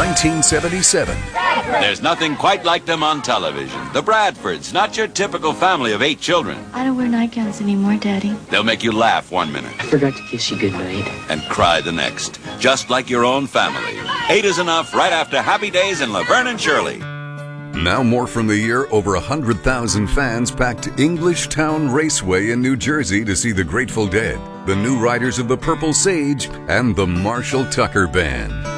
1977. There's nothing quite like them on television. The Bradfords, not your typical family of 8 children. I don't wear nightgowns anymore, Daddy. They'll make you laugh 1 minute. I forgot to kiss you goodnight. And cry the next. Just like your own family. 8 is enough right after Happy Days in Laverne and Shirley. Now more from the year, over 100,000 fans packed English Town Raceway in New Jersey to see the Grateful Dead, the New Riders of the Purple Sage, and the Marshall Tucker Band.